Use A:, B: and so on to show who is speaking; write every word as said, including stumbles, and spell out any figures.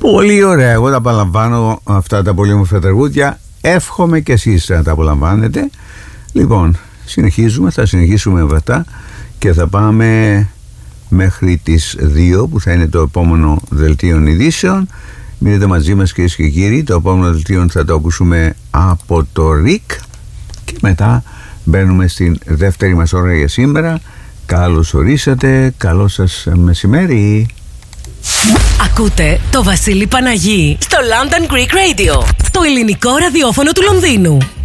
A: Πολύ ωραία, εγώ τα απολαμβάνω αυτά τα πολύ όμορφα τραγούδια. Εύχομαι και εσείς να τα απολαμβάνετε. Λοιπόν, συνεχίζουμε, θα συνεχίσουμε βατά και θα πάμε μέχρι τις δύο που θα είναι το επόμενο δελτίο ειδήσεων. Μείνετε μαζί μας, κυρίες και κύριοι. Το επόμενο δελτίο θα το ακούσουμε από το ΡΙΚ και μετά μπαίνουμε στην δεύτερη μας ώρα για σήμερα. Καλώς ορίσατε, καλό σας μεσημέρι.
B: Ακούτε το Βασίλη Παναγί στο London Greek Radio, το ελληνικό ραδιόφωνο του Λονδίνου.